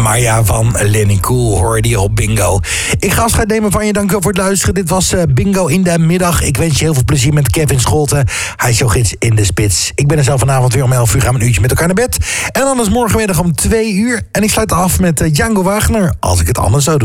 Maya van Lenny Cool hoorde je op Bingo. Ik ga afscheid nemen van je, dank u wel voor het luisteren. Dit was Bingo in de middag. Ik wens je heel veel plezier met Kevin Scholten. Hij is jouw gids in de spits. Ik ben er zelf vanavond weer om 11 uur, gaan we een uurtje met elkaar naar bed. En anders morgenmiddag om 2 uur. En ik sluit af met Django Wagner, als ik het anders zou doen.